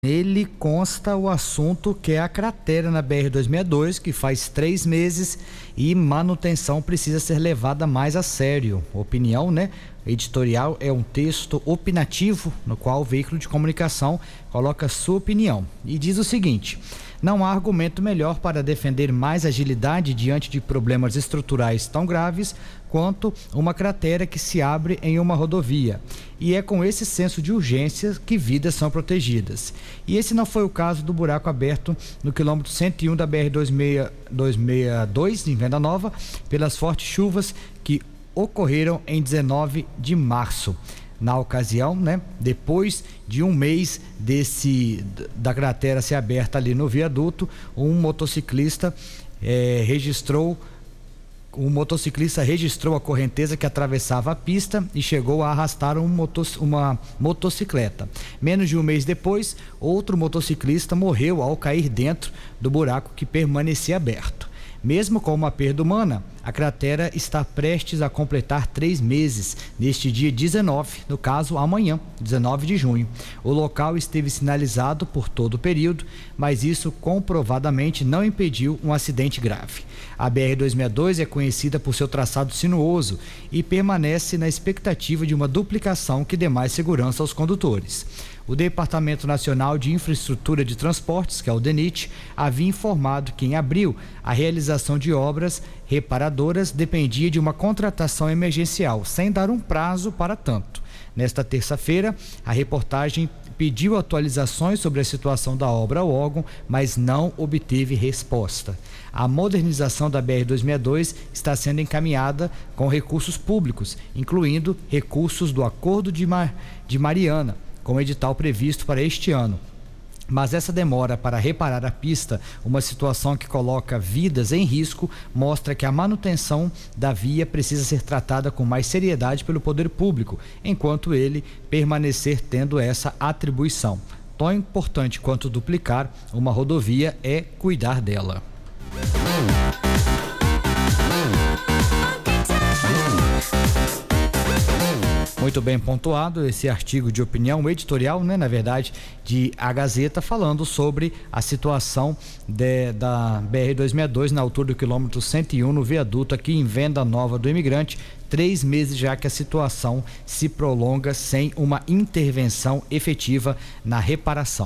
Nele consta o assunto que é a cratera na BR-262, que faz 3 meses e manutenção precisa ser levada mais a sério. Opinião, né? Editorial é um texto opinativo no qual o veículo de comunicação coloca sua opinião e diz o seguinte: não há argumento melhor para defender mais agilidade diante de problemas estruturais tão graves quanto uma cratera que se abre em uma rodovia. E é com esse senso de urgência que vidas são protegidas. E esse não foi o caso do buraco aberto no quilômetro 101 da BR-262, em Venda Nova, pelas fortes chuvas que ocorreram em 19 de março. Na ocasião, né, depois de um mês da cratera ser aberta ali no viaduto, um motociclista registrou a correnteza que atravessava a pista e chegou a arrastar uma motocicleta. Menos de um mês depois, outro motociclista morreu ao cair dentro do buraco que permanecia aberto. Mesmo com uma perda humana, a cratera está prestes a completar 3 meses, neste dia 19, no caso amanhã, 19 de junho. O local esteve sinalizado por todo o período, mas isso comprovadamente não impediu um acidente grave. A BR-262 é conhecida por seu traçado sinuoso e permanece na expectativa de uma duplicação que dê mais segurança aos condutores. O Departamento Nacional de Infraestrutura de Transportes, que é o DENIT, havia informado que em abril a realização de obras reparadoras dependia de uma contratação emergencial, sem dar um prazo para tanto. Nesta terça-feira, a reportagem pediu atualizações sobre a situação da obra ao órgão, mas não obteve resposta. A modernização da BR-262 está sendo encaminhada com recursos públicos, incluindo recursos do Acordo de Mariana, com edital previsto para este ano. Mas essa demora para reparar a pista, uma situação que coloca vidas em risco, mostra que a manutenção da via precisa ser tratada com mais seriedade pelo poder público, enquanto ele permanecer tendo essa atribuição. Tão importante quanto duplicar uma rodovia é cuidar dela. Muito bem pontuado esse artigo de opinião editorial, né, na verdade, de A Gazeta, falando sobre a situação da BR-262 na altura do quilômetro 101 no viaduto aqui em Venda Nova do Imigrante. 3 meses já que a situação se prolonga sem uma intervenção efetiva na reparação.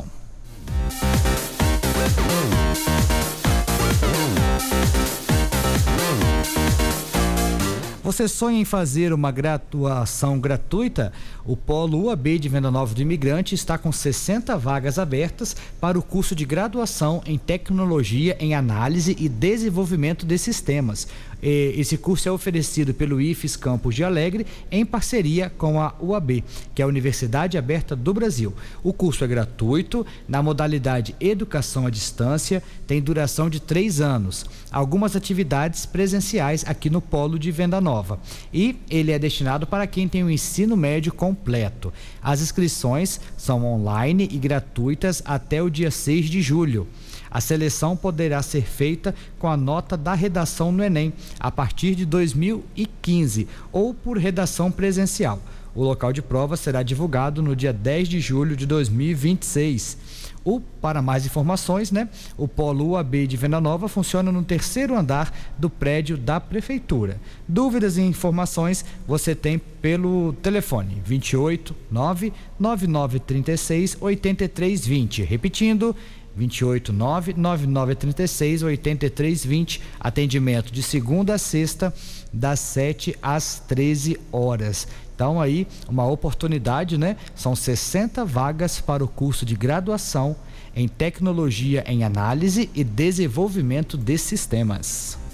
Você sonha em fazer uma graduação gratuita? O Polo UAB de Venda Nova do Imigrante está com 60 vagas abertas para o curso de graduação em Tecnologia em Análise e Desenvolvimento de Sistemas. Esse curso é oferecido pelo IFES Campos de Alegre em parceria com a UAB, que é a Universidade Aberta do Brasil. O curso é gratuito, na modalidade Educação à Distância, tem duração de 3 anos. Algumas atividades presenciais aqui no Polo de Venda Nova. E ele é destinado para quem tem o ensino médio completo. As inscrições são online e gratuitas até o dia 6 de julho. A seleção poderá ser feita com a nota da redação no Enem a partir de 2015 ou por redação presencial. O local de prova será divulgado no dia 10 de julho de 2026. Para mais informações, né? O Polo UAB de Venda Nova funciona no 3º andar do prédio da Prefeitura. Dúvidas e informações você tem pelo telefone 28 99936 8320. Repetindo, 289-9936-8320, atendimento de segunda a sexta, das 7 às 13 horas. Então aí, uma oportunidade, né? São 60 vagas para o curso de graduação em Tecnologia em Análise e Desenvolvimento de Sistemas.